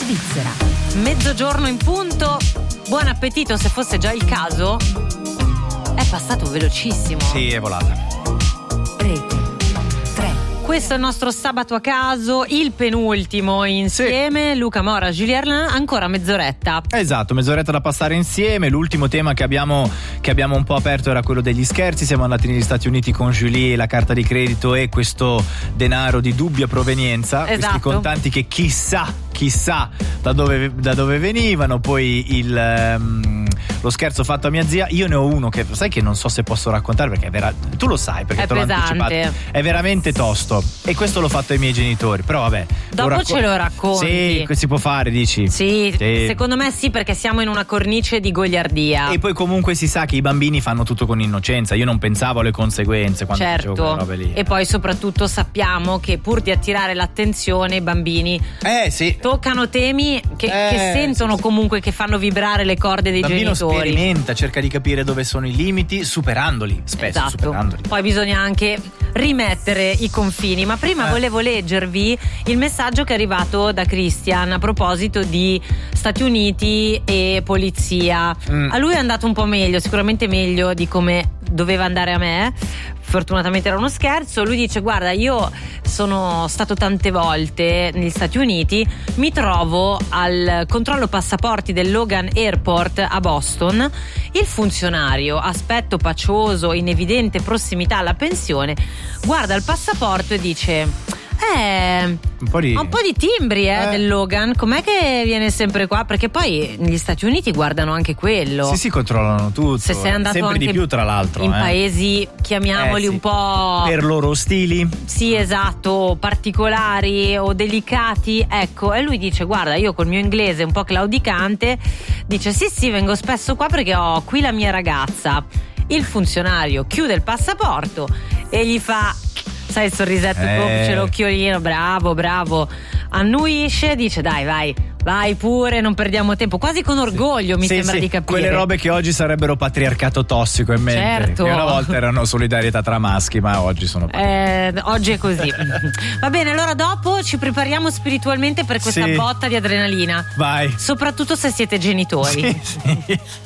Svizzera. Mezzogiorno in punto. Buon appetito, se fosse già il caso. È passato velocissimo. Sì, è volata. Rete 3. Questo è il nostro sabato a caso, il penultimo insieme. Sì. Luca Mora, Julie Erlin, ancora mezz'oretta. Esatto, mezz'oretta da passare insieme. L'ultimo tema che abbiamo un po' aperto era quello degli scherzi. Siamo andati negli Stati Uniti con Julie, la carta di credito e questo denaro di dubbia provenienza. Esatto. Questi contanti che chissà da dove venivano. Poi lo scherzo fatto a mia zia. Io ne ho uno che sai che non so se posso raccontare perché tu lo sai perché è te l'ho anticipato. È veramente tosto. E questo l'ho fatto ai miei genitori. Però vabbè, dopo ce lo racconti. Sì, si può fare, dici? Sì, secondo me sì, perché siamo in una cornice di goliardia. E poi comunque si sa che i bambini fanno tutto con innocenza. Io non pensavo alle conseguenze quando facevo quelle robe lì. E poi soprattutto sappiamo che pur di attirare l'attenzione i bambini toccano temi che sentono comunque, che fanno vibrare le corde dei genitori. Il bambino sperimenta, cerca di capire dove sono i limiti, superandoli, spesso. Esatto. Superandoli. Poi bisogna anche rimettere i confini. Ma prima volevo leggervi il messaggio che è arrivato da Christian a proposito di Stati Uniti e polizia. A lui è andato un po' meglio, sicuramente meglio di come doveva andare a me. Fortunatamente era uno scherzo. Lui dice: guarda, io sono stato tante volte negli Stati Uniti, mi trovo al controllo passaporti del Logan Airport a Boston, il funzionario, aspetto pacioso, in evidente prossimità alla pensione, guarda il passaporto e dice: un po' di timbri del Logan, com'è che viene sempre qua? Perché poi negli Stati Uniti guardano anche quello. Sì, controllano tutto. Se sei andato sempre anche di più, tra l'altro, in paesi, chiamiamoli un po' per loro ostili. Sì, esatto, particolari o delicati. Ecco, e lui dice: guarda, io col mio inglese un po' claudicante, dice: sì, vengo spesso qua perché ho qui la mia ragazza. Il funzionario chiude il passaporto e gli fa, sai, il sorrisetto, c'è l'occhiolino, bravo, annuisce, dice: dai, vai pure, non perdiamo tempo, quasi con orgoglio, mi sembra di capire. Quelle robe che oggi sarebbero patriarcato tossico in mente. Certo. Che una volta erano solidarietà tra maschi, ma oggi sono oggi è così. Va bene, allora dopo ci prepariamo spiritualmente per questa botta di adrenalina. Vai. Soprattutto se siete genitori. Sì.